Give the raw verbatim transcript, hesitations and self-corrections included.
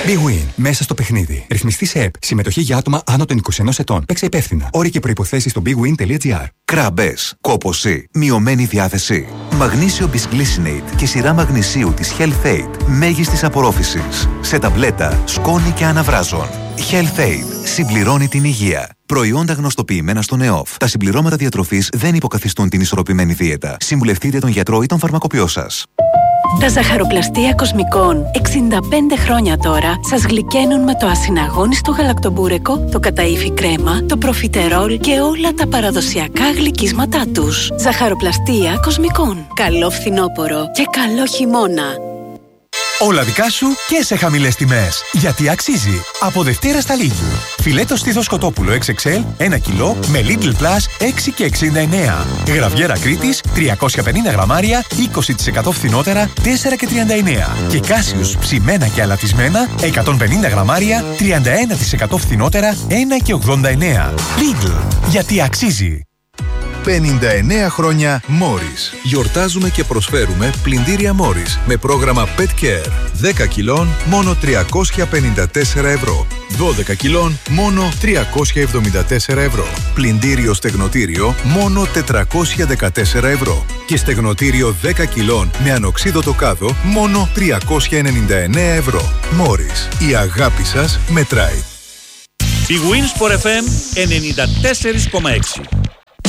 Big Win. Μέσα στο παιχνίδι. Ρυθμιστή σε ΕΠ. Συμμετοχή για άτομα άνω των είκοσι ένα ετών. Παίξε υπεύθυνα. Όροι και προϋποθέσεις στο big win τελεία gr. Κράμπες, κόπωση, μειωμένη διάθεση. Μαγνήσιο Bisglycinate και σειρά μαγνησίου της Health Aid. Μέγιστης απορρόφησης. Σε ταμπλέτα, σκόνη και αναβράζων. Health Aid. Συμπληρώνει την υγεία. Προϊόντα γνωστοποιημένα στον ΕΟΦ. Τα συμπληρώματα διατροφής δεν υποκαθιστούν την ισορροπημένη δίαιτα. Συμβουλευτείτε τον γιατρό ή τον φαρμακοποιό σας. Τα ζαχαροπλαστεία Κοσμικών, εξήντα πέντε χρόνια τώρα, σας γλυκαίνουν με το ασυναγώνιστο γαλακτομπούρεκο, το καταΐφι κρέμα, το προφιτερόλ και όλα τα παραδοσιακά γλυκίσματά τους. Ζαχαροπλαστεία Κοσμικών. Καλό φθινόπωρο και καλό χειμώνα. Όλα δικά σου και σε χαμηλές τιμές. Γιατί αξίζει. Από Δευτέρα στα Lidl. Φιλέτο στήθος κοτόπουλο εξ εξ ελ ένα κιλό με Lidl Plus έξι και εξήντα εννέα. Γραβιέρα Κρήτης τριακόσια πενήντα γραμμάρια είκοσι τοις εκατό φθηνότερα τέσσερα και τριάντα εννέα. Και Κάσιους ψημένα και αλατισμένα εκατόν πενήντα γραμμάρια τριάντα ένα τοις εκατό φθηνότερα ένα και ογδόντα εννέα. Lidl. Γιατί αξίζει. πενήντα εννέα χρόνια Morris. Γιορτάζουμε και προσφέρουμε πλυντήρια Morris με πρόγραμμα Pet Care. δέκα κιλών μόνο τριακόσια πενήντα τέσσερα ευρώ. δώδεκα κιλών μόνο τριακόσια εβδομήντα τέσσερα ευρώ. Πλυντήριο στεγνοτήριο μόνο τετρακόσια δεκατέσσερα ευρώ. Και στεγνοτήριο δέκα κιλών με ανοξίδωτο κάδο μόνο τριακόσια ενενήντα εννέα ευρώ. Morris. Η αγάπη σας μετράει. Η Winsport εφ εμ ενενήντα τέσσερα κόμμα έξι.